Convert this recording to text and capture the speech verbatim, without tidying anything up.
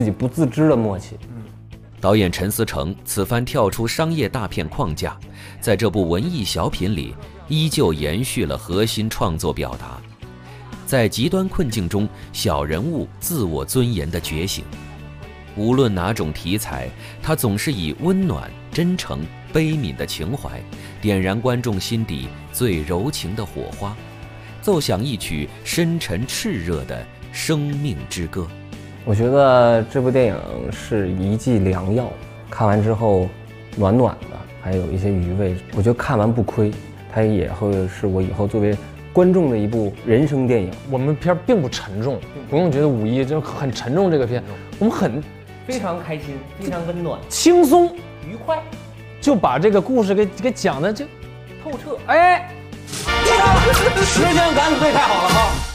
自己不自知的默契。 导演陈思诚此番跳出商业大片框架，在这部文艺小品里依旧延续了核心创作表达，在极端困境中小人物自我尊严的觉醒。无论哪种题材，他总是以温暖、真诚、悲悯的情怀，点燃观众心底最柔情的火花，奏响一曲深沉炽热的生命之歌。 我觉得这部电影是一剂良药，看完之后暖暖的，还有一些余味。我觉得看完不亏，它也会是我以后作为观众的一部人生电影。 我们片并不沉重，不用觉得五一就很沉重。这个片我们很非常开心，非常温暖， 轻松愉快， 就把这个故事给给讲的就透彻。 哎，时间感可以太好了哈。